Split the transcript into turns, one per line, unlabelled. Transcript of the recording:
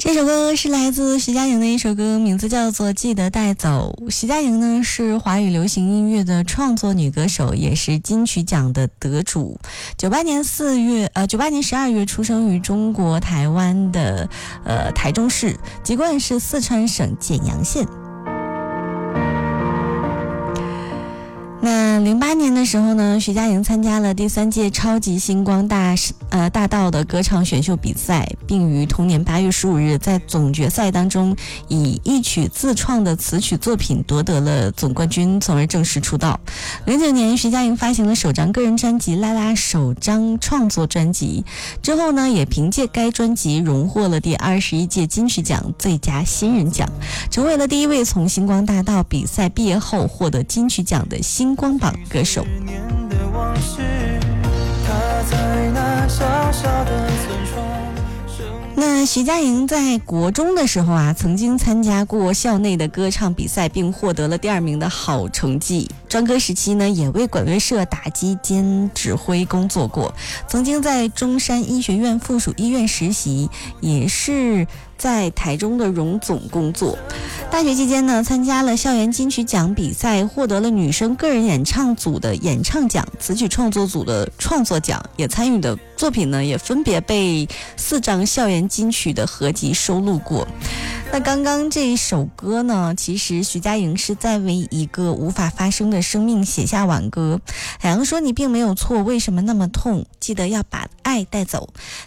这首歌是来自徐佳莹的一首歌，名字叫做《记得带走》。徐佳莹呢是华语流行音乐的创作女歌手，也是金曲奖的得主。98年12月出生于中国台湾的台中市，籍贯是四川省简阳县。那08年的时候呢，徐佳莹参加了第3届超级星光大道的歌唱选秀比赛，并于同年8月15日在总决赛当中以一曲自创的词曲作品夺得了总冠军，从而正式出道。09年，徐佳莹发行了首张个人专辑《拉拉》首张创作专辑，之后呢，也凭借该专辑荣获了第21届金曲奖最佳新人奖，成为了第一位从星光大道比赛毕业后获得金曲奖的星光榜歌手。那徐佳莹在国中的时候啊，曾经参加过校内的歌唱比赛，并获得了第2名的好成绩。专科时期呢，也为管乐社打击兼指挥工作过，曾经在中山医学院附属医院实习，也是在台中的荣总工作。大学期间呢，参加了校园金曲奖比赛，获得了女生个人演唱组的演唱奖、词曲创作组的创作奖，也参与的作品呢，也分别被4张校园金曲的合集收录过。那刚刚这一首歌呢，其实徐佳莹是在为一个无法发生的生命写下挽歌。海洋说：“你并没有错，为什么那么痛？记得要把爱带走。”